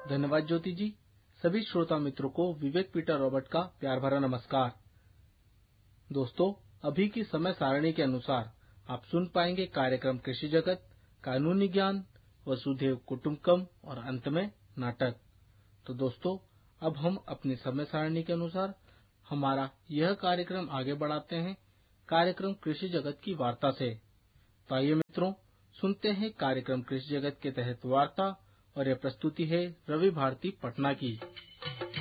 धन्यवाद ज्योति जी। सभी श्रोता मित्रों को विवेक पीटर रॉबर्ट का प्यार भरा नमस्कार। दोस्तों, अभी की समय सारणी के अनुसार आप सुन पाएंगे कार्यक्रम कृषि जगत, कानूनी ज्ञान, वसुधैव कुटुंबकम और अंत में नाटक। तो दोस्तों, अब हम अपनी समय सारणी के अनुसार हमारा यह कार्यक्रम आगे बढ़ाते हैं कार्यक्रम कृषि जगत की वार्ता से। तो आइए मित्रों, सुनते हैं कार्यक्रम कृषि जगत के तहत वार्ता, और यह प्रस्तुति है रवि भारती पटना की।